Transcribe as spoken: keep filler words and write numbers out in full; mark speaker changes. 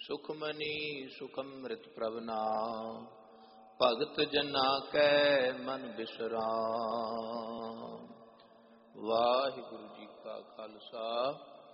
Speaker 1: ਸੁਖਮਨੀ ਸੁਖਮ੍ਰਿਤ ਪ੍ਰਭ ਨਾਮ, ਭਗਤ ਜਨਾ ਕੈ ਮਨ ਬਿਸਰਾਮ। ਵਾਹਿਗੁਰੂ ਜੀ ਕਾ ਖਾਲਸਾ